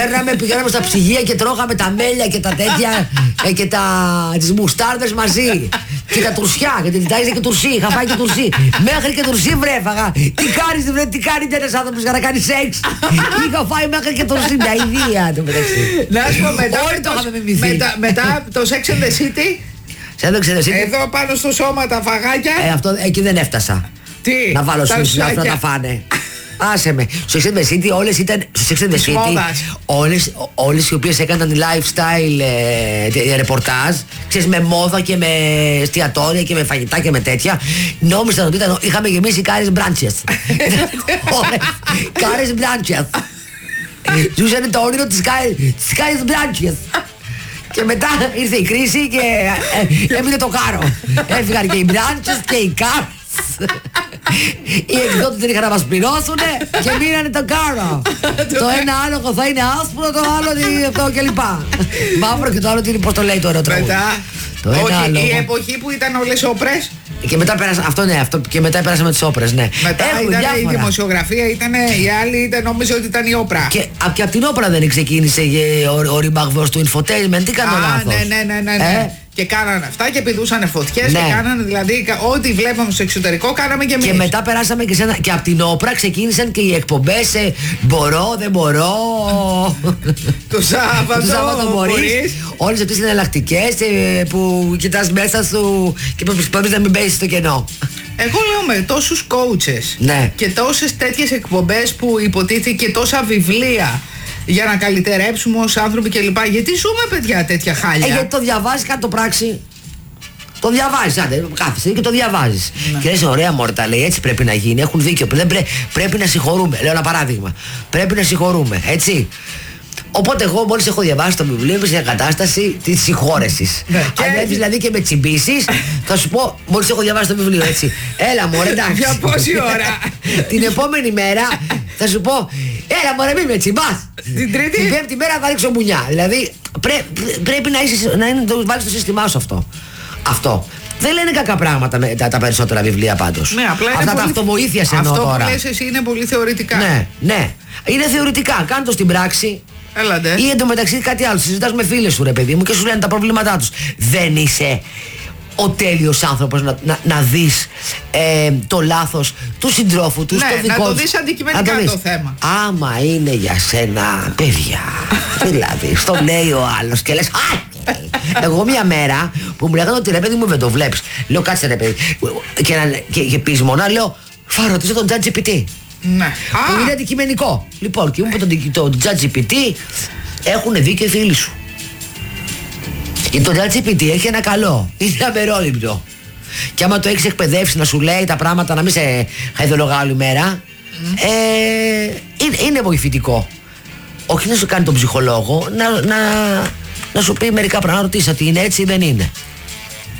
Πηγαίναμε στα ψυγεία και τρώγαμε τα μέλια και τα τέτοια και τις μουστάρδες μαζί. Και τα τουρσιά, γιατί κοιτάζει και τουρσί, είχα φάει και τουρσί. Μέχρι και τουρσί βρέφαγα. Τι κάνει ένας άνθρωπος για να κάνει σεξ? Είχα φάει μέχρι και τουρσί, μια ιδέα του μεταξύ. Να σου πω μετά το Sex and the City. Εδώ πάνω στο σώμα τα φαγάκια. Αυτό εκεί δεν έφτασα. Τι? Να βάλω στους να τα φάνε. Άσε με. Στο Sex and the City όλες ήταν. Στο Sex and the City όλες οι οποίες έκαναν lifestyle ρεπορτάζ, ξέρεις, με μόδα και με εστιατόρια και με φαγητά και με τέτοια, νόμιζαν ότι είχαμε γεμίσει κάρες μπράντσες. Κάρες μπράντσες. Ζούσανε το όνειρο της κάρες μπράντσες. Και μετά ήρθε η κρίση και έμεινε το κάρο. Έφυγαν και οι μπράντσες και οι κάρες. Οι εκδότες δεν είχαν να μας πληρώσουν και μείνανε το κάρο. Το ένα άλογο θα είναι άσπρο, το άλλο αυτό κλπ. Μαύρο και το άλλο πώς το λέει το ερωτρό. Όχι, η εποχή που ήταν όλες όπρες. Και μετά πέρασαμε, και μετά πέρασαμε τις όπρες, ναι. Μετά ήταν η δημοσιογραφία, ήταν οι άλλοι, νόμιζε ότι ήταν η όπρα. Και από την όπρα δεν ξεκίνησε ο ρημαγδός του infotainment, τι κάνω λάθος? Ναι. Και κάνανε αυτά και πηδούσανε φωτιές, ναι. Και κάνανε δηλαδή ό,τι βλέπαμε στο εξωτερικό κάναμε και εμείς. Και μετά περάσαμε και από την όπρα ξεκίνησαν και οι εκπομπές μπορώ, δεν μπορώ. Το Σάββατο μπορείς. Όλες αυτές οι εναλλακτικές που κοιτάς μέσα σου και προσπαθείς να μην πέσεις στο κενό. Εγώ λέω με τόσους coaches, ναι. Και τόσες τέτοιες εκπομπές που υποτίθεται και τόσα βιβλία για να καλυτερέψουμε ως άνθρωποι κλπ. Γιατί ζούμε, παιδιά, τέτοια χάλια? Γιατί το διαβάζεις, κάτι το πράξη. Το διαβάζεις, κάθεσαι και το διαβάζεις. Ναι. Και λες, ωραία μωρέ, τα λέει, έτσι πρέπει να γίνει. Έχουν δίκιο. Πρέπει να συγχωρούμε. Λέω ένα παράδειγμα. Πρέπει να συγχωρούμε, έτσι. Οπότε εγώ μόλις έχω διαβάσει το βιβλίο είμαι σε κατάσταση της συγχώρεσης. Ναι. Αν έρθεις δηλαδή και με τσιμπήσεις, θα σου πω μόλις έχω διαβάσει το βιβλίο, έτσι. Έλα μωρέ, εντάξει. Για πόση ώρα? Την επόμενη μέρα θα σου πω, έλα μωρέ, μην με τσιμπάς. Την Τρίτη? Την Πέμπτη μέρα θα ρίξω μπουνιά. Δηλαδή πρέπει να το βάλεις στο σύστημά σου αυτό. Δεν λένε κακά πράγματα τα περισσότερα βιβλία πάντως. Ναι, απλά αυτά τα αυτοβοήθειας εννοώ τώρα. Αυτό που λες εσύ είναι πολύ θεωρητικά. Ναι. Είναι θεωρητικά. Κάνε το στην πράξη. Έλατε. Ή εντωμεταξύ κάτι άλλο. Συζητάς με φίλες σου, ρε παιδί μου, και σου λένε τα προβλήματά τους. Δεν είσαι ο τέλειος άνθρωπος να δεις το λάθος του συντρόφου του, στο δικό να το δεις αντικειμενικά το θέμα. Άμα είναι για σένα, παιδιά, δηλαδή, στο λέει ο άλλος και λες, εγώ μια μέρα που μου λέγανε ότι ρε παιδί μου δεν το βλέπεις, λέω κάτσε ρε παιδί, και πεισμονά λέω, θα ρωτήσω τον ChatGPT. Ναι. Που είναι αντικειμενικό. Λοιπόν, και μου είπε το ChatGPT, έχουν δίκιο οι φίλοι σου. Και το ChatGPT έχει ένα καλό. Είναι αμερόληπτο. Και άμα το έχεις εκπαιδεύσει να σου λέει τα πράγματα, να μην σε χαϊδολογά όλη μέρα, είναι βοηθητικό. Όχι να σου κάνει τον ψυχολόγο, να σου πει μερικά πράγματα, να ρωτήσει ότι είναι έτσι ή δεν είναι.